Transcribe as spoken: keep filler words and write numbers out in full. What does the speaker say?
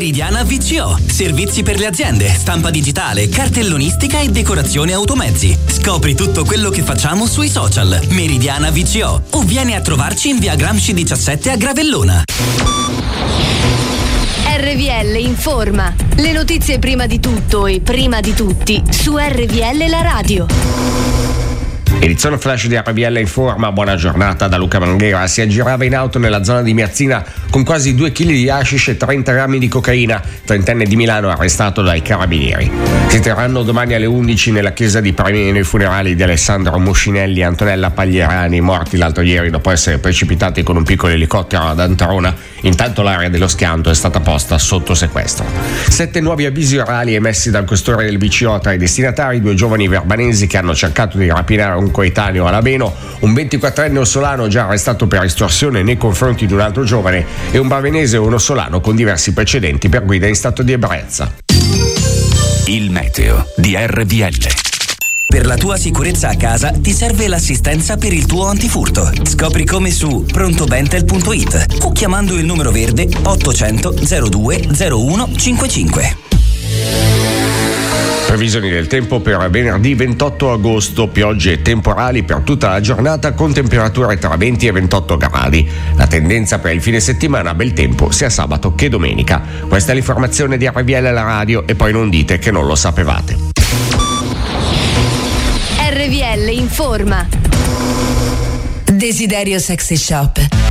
Meridiana V C O. Servizi per le aziende, stampa digitale, cartellonistica e decorazione automezzi. Scopri tutto quello che facciamo sui social. Meridiana V C O. O vieni a trovarci in via Gramsci diciassette a Gravellona. R V L informa. Le notizie prima di tutto e prima di tutti su R V L la radio. Edizione flash di R V L informa, buona giornata da Luca Manghera. Si aggirava in auto nella zona di Miazzina con quasi due chili di hashish e trenta grammi di cocaina, trentenne di Milano arrestato dai carabinieri. Si terranno domani alle undici nella chiesa di Premino i funerali di Alessandro Muscinelli e Antonella Paglierani, morti l'altro ieri dopo essere precipitati con un piccolo elicottero ad Antrona. Intanto l'area dello schianto è stata posta sotto sequestro. Sette nuovi avvisi orali emessi dal questore del V C O tra i destinatari, due giovani verbanesi che hanno cercato di rapinare un coetaneo a Labeno, un ventiquattrenne ossolano già arrestato per estorsione nei confronti di un altro giovane e un bavenese e un ossolano con diversi precedenti per guida in stato di ebbrezza. Il meteo di R V L. Per la tua sicurezza a casa ti serve l'assistenza per il tuo antifurto. Scopri come su prontobentel punto it o chiamando il numero verde ottocento zero due zero uno cinquantacinque. Previsioni del tempo per venerdì ventotto agosto, piogge temporali per tutta la giornata con temperature tra venti e ventotto gradi. La tendenza per il fine settimana bel tempo sia sabato che domenica. Questa è l'informazione di R V L alla radio e poi non dite che non lo sapevate. R V L informa. Desiderio Sexy Shop.